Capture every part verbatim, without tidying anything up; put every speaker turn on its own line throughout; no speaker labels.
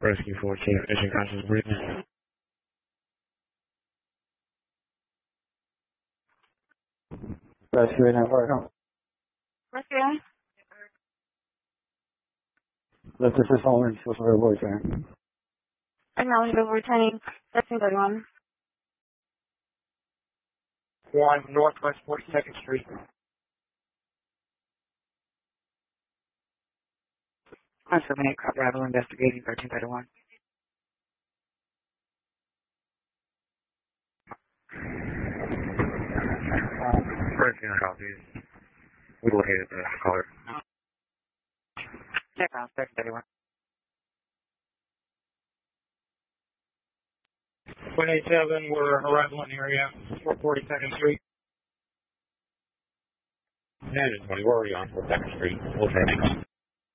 Rescue fourteen, Mission Conscious Breathing.
Rescue eight nine four.
Rescue.
This is his home and supposed to have a voice there.
Acknowledge over returning. Rescue thirty-one.
One, Northwest forty-second Street.
one seven eight, Cop Bravo, investigating thirteen thirty-one.
Rescue copies. We located the caller.
Check out thirteen thirty-one.
one eighty-seven, we're arrival in the area, four forty-second Street. And twenty, we're already on forty-second Street. We'll turn.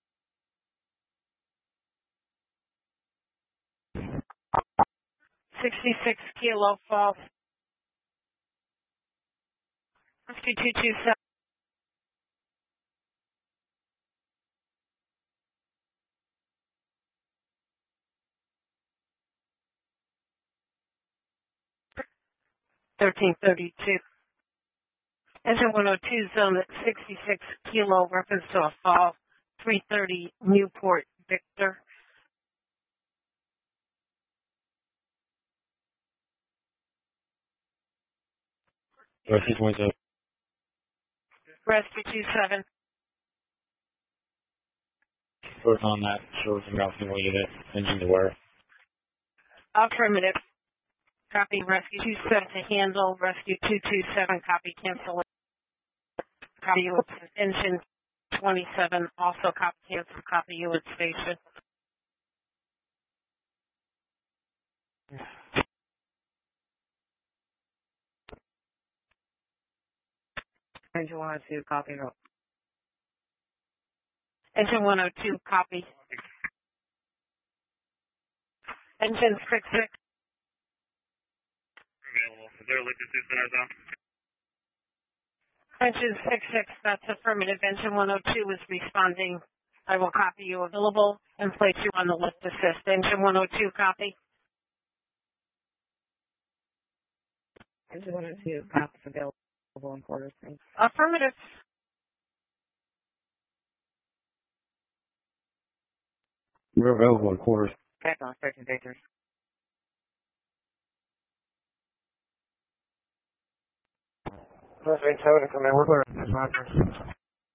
sixty-six Kilo Falls. Rescue two two seven. thirteen thirty-two. Engine one oh two, zone at sixty-six Kilo, reference to a fall, three thirty Newport, Victor.
Rescue twenty-seven.
Rescue two seven.
First on that, short from Ralph and William, engine to where?
Affirmative. Copy rescue two seven to handle. Rescue two two seven, copy cancel. Copy you at engine twenty-seven, also copy cancel, copy you at station.
Engine one oh two, copy.
Engine one oh two, copy. Engine six six.
Available. Is there a liquid two center zone?
Engine six six, that's affirmative. Engine one oh two is responding. I will copy you available and place you on the lift assist. Engine one oh two, copy.
Engine one oh two, copy, available in quarters. Thanks.
Affirmative.
We're available in quarters.
Check on thirteen thirty-three.
Rescue seven, come in, we're clear.